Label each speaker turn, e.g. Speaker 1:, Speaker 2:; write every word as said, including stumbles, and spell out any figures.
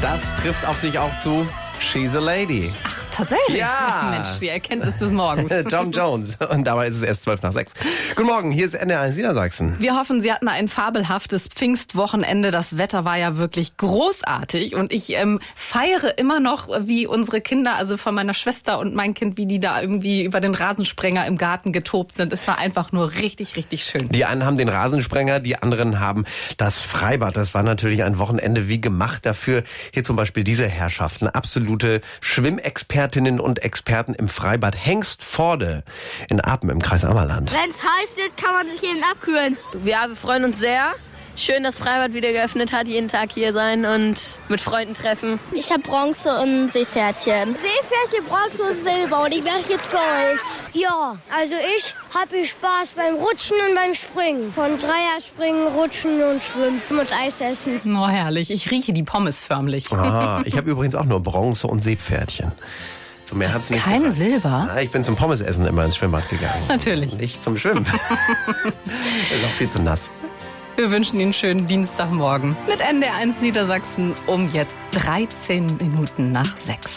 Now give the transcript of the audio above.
Speaker 1: Das trifft auf dich auch zu. She's a Lady.
Speaker 2: Ach, tatsächlich?
Speaker 1: Ja.
Speaker 2: Mensch, die Erkenntnis des Morgens.
Speaker 1: Tom Jones. Und dabei ist es erst zwölf nach sechs. Guten Morgen, hier ist N D R eins Niedersachsen.
Speaker 2: Wir hoffen, Sie hatten ein fabelhaftes Pfingstwochenende. Das Wetter war ja wirklich großartig. Und ich ähm, feiere immer noch, wie unsere Kinder, also von meiner Schwester und mein Kind, wie die da irgendwie über den Rasensprenger im Garten getobt sind. Es war einfach nur richtig, richtig schön.
Speaker 1: Die einen haben den Rasensprenger, die anderen haben das Freibad. Das war natürlich ein Wochenende wie gemacht dafür. Hier zum Beispiel diese Herrschaften, absolute Schwimmexpertinnen und Experten im Freibad Hengstforde in Apen im Kreis Ammerland.
Speaker 3: Wenn es heiß wird, kann man sich eben abkühlen.
Speaker 4: Ja, wir freuen uns sehr. Schön, dass Freibad wieder geöffnet hat, jeden Tag hier sein und mit Freunden treffen.
Speaker 3: Ich habe Bronze und Seepferdchen. Seepferdchen, Bronze und Silber und ich mache jetzt Gold.
Speaker 5: Ja, also ich habe Spaß beim Rutschen und beim Springen. Von Dreierspringen, Rutschen und Schwimmen und Eis essen.
Speaker 2: Oh, herrlich. Ich rieche die Pommes förmlich.
Speaker 1: Ah, ich habe übrigens auch nur Bronze und Seepferdchen. Zum Meer hat's nicht
Speaker 2: kein
Speaker 1: gereicht.
Speaker 2: Silber?
Speaker 1: Ja, ich bin zum Pommesessen immer ins Schwimmbad gegangen.
Speaker 2: Natürlich.
Speaker 1: Nicht zum Schwimmen. Ist auch viel zu nass.
Speaker 2: Wir wünschen Ihnen einen schönen Dienstagmorgen mit N D R eins Niedersachsen um jetzt dreizehn Minuten nach sechs.